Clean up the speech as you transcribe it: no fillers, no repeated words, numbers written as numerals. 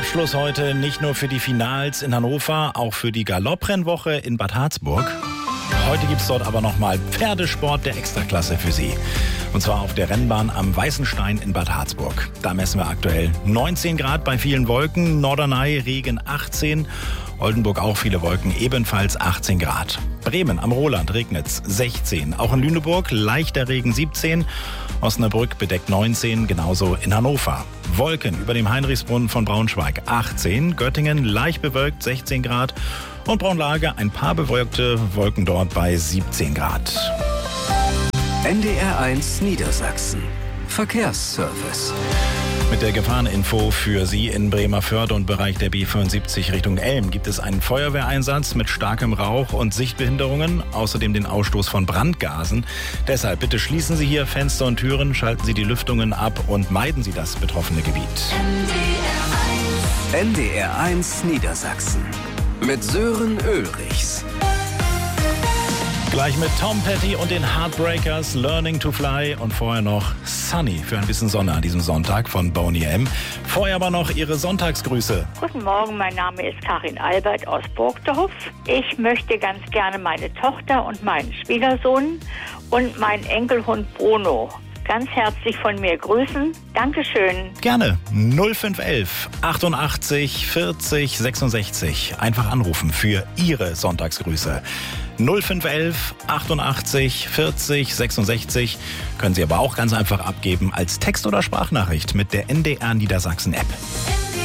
Abschluss heute nicht nur für die Finals in Hannover, auch für die Galopprennwoche in Bad Harzburg. Heute gibt es dort aber nochmal Pferdesport der Extraklasse für Sie. Und zwar auf der Rennbahn am Weißenstein in Bad Harzburg. Da messen wir aktuell 19 Grad bei vielen Wolken, Norderney Regen 18, Oldenburg auch viele Wolken, ebenfalls 18 Grad. Bremen am Roland regnet's 16, auch in Lüneburg leichter Regen 17, Osnabrück bedeckt 19, genauso in Hannover. Wolken über dem Heinrichsbrunnen von Braunschweig 18, Göttingen leicht bewölkt 16 Grad und Braunlage ein paar bewölkte Wolken dort bei 17 Grad. NDR1 Niedersachsen. Verkehrsservice. Mit der Gefahreninfo für Sie in Bremervörde und Bereich der B75 Richtung Elm gibt es einen Feuerwehreinsatz mit starkem Rauch und Sichtbehinderungen, außerdem den Ausstoß von Brandgasen. Deshalb bitte schließen Sie hier Fenster und Türen, schalten Sie die Lüftungen ab und meiden Sie das betroffene Gebiet. NDR1 Niedersachsen mit Sören Ulrichs. Gleich mit Tom Petty und den Heartbreakers, Learning to Fly und vorher noch Sunny für ein bisschen Sonne an diesem Sonntag von Boney M. Vorher aber noch Ihre Sonntagsgrüße. Guten Morgen, mein Name ist Karin Albert aus Burgdorf. Ich möchte ganz gerne meine Tochter und meinen Schwiegersohn und meinen Enkelhund Bruno ganz herzlich von mir grüßen. Dankeschön. Gerne. 0511 88 40 66. Einfach anrufen für Ihre Sonntagsgrüße. 0511 88 40 66. Können Sie aber auch ganz einfach abgeben als Text- oder Sprachnachricht mit der NDR Niedersachsen App.